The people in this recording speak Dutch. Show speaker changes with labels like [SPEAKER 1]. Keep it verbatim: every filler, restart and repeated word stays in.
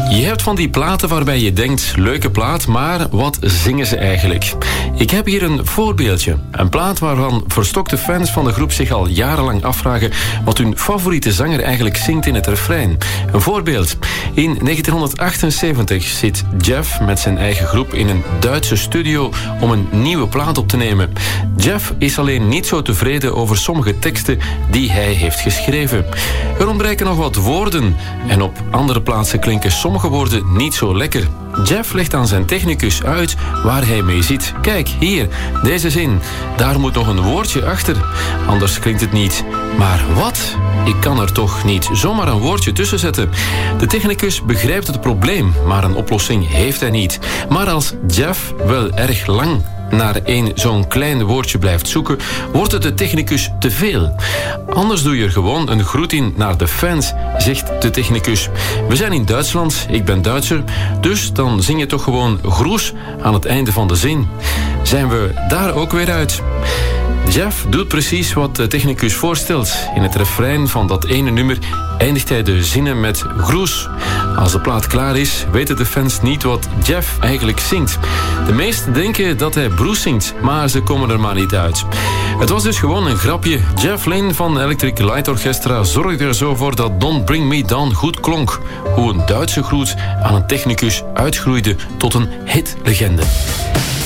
[SPEAKER 1] Je hebt van die platen waarbij je denkt, leuke plaat, maar wat zingen ze eigenlijk? Ik heb hier een voorbeeldje. Een plaat waarvan verstokte fans van de groep zich al jarenlang afvragen wat hun favoriete zanger eigenlijk zingt in het refrein. Een voorbeeld. In negentienhonderdachtenzeventig zit Jeff met zijn eigen groep in een Duitse studio om een nieuwe plaat op te nemen. Jeff is alleen niet zo tevreden over sommige teksten die hij heeft geschreven. Er ontbreken nog wat woorden en op andere plaatsen klinken sommige woorden niet zo lekker. Jeff legt aan zijn technicus uit waar hij mee zit. Kijk, hier, deze zin. Daar moet nog een woordje achter. Anders klinkt het niet. Maar wat? Ik kan er toch niet zomaar een woordje tussen zetten. De technicus begrijpt het probleem, maar een oplossing heeft hij niet. Maar als Jeff wel erg lang naar één zo'n klein woordje blijft zoeken, wordt het de technicus te veel. Anders doe je er gewoon een groet in naar de fans, zegt de technicus. We zijn in Duitsland, ik ben Duitser, dus dan zing je toch gewoon groes aan het einde van de zin. Zijn we daar ook weer uit? Jeff doet precies wat de technicus voorstelt. In het refrein van dat ene nummer eindigt hij de zinnen met groes. Als de plaat klaar is, weten de fans niet wat Jeff eigenlijk zingt. De meesten denken dat hij Bruce zingt, maar ze komen er maar niet uit. Het was dus gewoon een grapje. Jeff Lynne van Electric Light Orchestra zorgde er zo voor dat Don't Bring Me Down goed klonk. Hoe een Duitse groet aan een technicus uitgroeide tot een hitlegende.